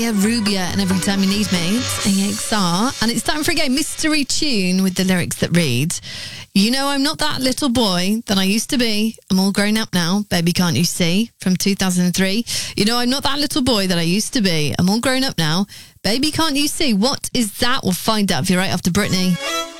Yeah, Rubia and Every Time You Need Me. It's AXR. And it's time for a game, Mystery Tune, with the lyrics that read, you know I'm not that little boy that I used to be. I'm all grown up now. Baby, can't you see? From 2003. You know I'm not that little boy that I used to be. I'm all grown up now. Baby, can't you see? What is that? We'll find out if you're right after Britney.